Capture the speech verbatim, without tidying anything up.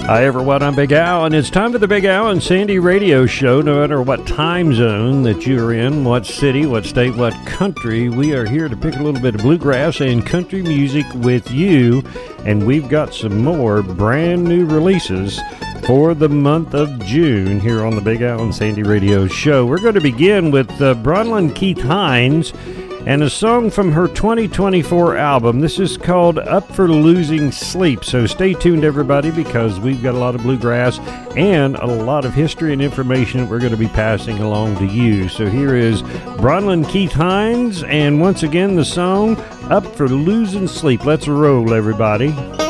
Hi everyone, I'm Big Al, and it's time for the Big Al and Sandy radio show. No matter what time zone that you're in, what city, what state, what country, we are here to pick a little bit of bluegrass and country music with you, and we've got some more brand new releases for the month of June here on the Big Al and Sandy radio show. We're going to begin with uh, Bronlyn Keith Hynes and a song from her twenty twenty-four album. This is called Up for Losing Sleep. So stay tuned, everybody, because we've got a lot of bluegrass and a lot of history and information that we're going to be passing along to you. So here is Bronlyn Keith Hynes, and once again the song Up for Losing Sleep. Let's roll, everybody.